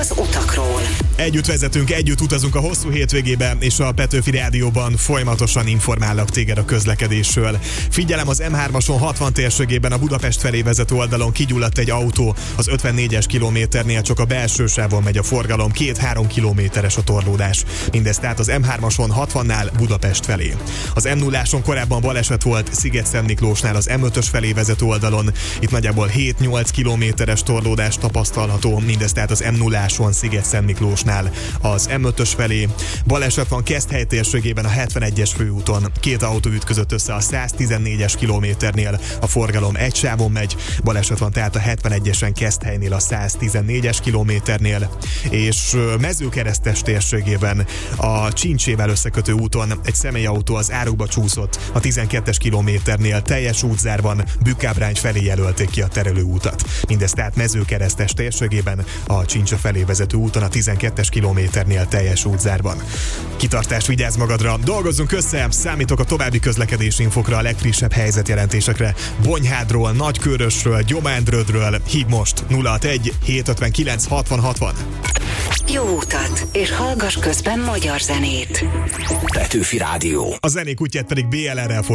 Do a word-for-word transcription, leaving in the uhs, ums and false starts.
az utakról. Együtt vezetünk, együtt utazunk a hosszú hétvégében, és a Petőfi Rádióban folyamatosan informállak téged a közlekedésről. Figyelem, az em hármason hatvan térségében a Budapest felé vezető oldalon kigyulladt egy autó, az ötvennégyes kilométernél csak a belső sávon megy a forgalom, két-három kilométeres a torlódás. Mindez tehát az em hármason hatvannál Budapest felé. Az em nulláson korábban baleset volt Sziget-Szent Miklósnál az em ötös felé vezető oldalon. Itt nagyjából hét-nyolc kilométeres torlódás tapasztalható, mindez tehát az em nulláson Sziget-Szent Miklósnál az em ötös felé. Baleset van Keszthely térségében a hetvenegyes főúton. Két autó ütközött össze a száztizennégyes kilométernél, a forgalom egy sávon megy. Baleset van tehát a hetvenegyesen Keszthelynél a száztizennégyes kilométernél, és Mezőkeresztes térségében a Csincsével összekötő úton egy személyautó az árokba csúszott, a tizenkettes kilométernél teljes útzárban Bükkábrány felé jelölték ki a terelőútat. Mindez tehát Mezőkeresztes térségében a Csincse felé vezető úton a tizenkettes kilométernél teljes útzárban. Kitartás, vigyázz magadra, dolgozzunk össze, számítok a további közlekedési infokra, a legfrissebb helyzetjelentésekre, Bonyhádról, Nagykőrösről, Gyomándrödről. Hív most nulla hatvanegy hétszázötvenkilenc hatvan hatvan. Jó utat, és hallgass közben magyar zenét. Petőfi Rádió. A zenék útját pedig bé el errel